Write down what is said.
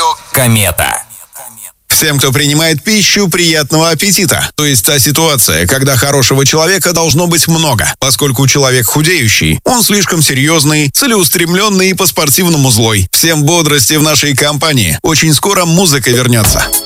Радио Комета. Всем, кто принимает пищу, приятного аппетита. То есть та ситуация, когда хорошего человека должно быть много. Поскольку человек худеющий, он слишком серьезный, целеустремленный и по-спортивному злой. Всем бодрости в нашей компании. Очень скоро музыка вернется.